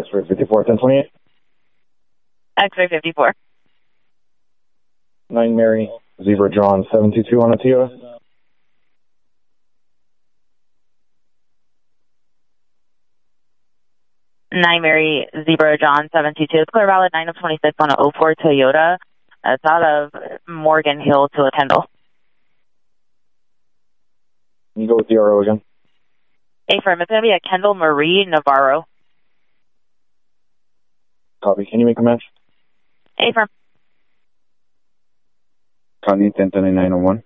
X-ray 54, 1028. X-ray 54. 9 Mary, Zebra John 722 on a Toyota. Nine Mary, Zebra John 722. Clear valid 9 of 26 on a 04 Toyota. It's out of Morgan Hill to a Kendall. Can you go with the RO again? A-firm, it's going to be a Kendall Marie Navarro. Copy. Can you make a match? A-firm. Connie 102901.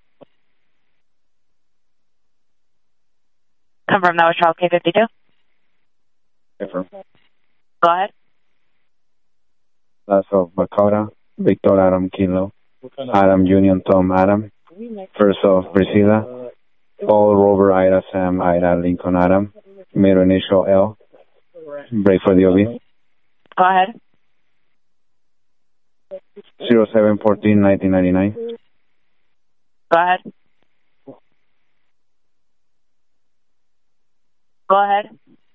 Confirm that was Charles K52. A-firm. Go ahead. That's of Bakota, Victor Adam Kilo, Adam Union Tom Adam, first of Priscilla, Paul Rover Ida Sam Ida Lincoln Adam, middle initial L, break for the OB. Go ahead. 0714 1999. Go ahead. Go ahead.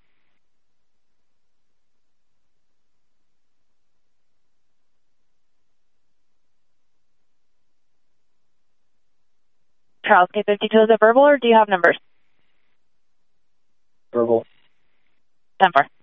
Charles K52, is it verbal or do you have numbers? Verbal. 10-4.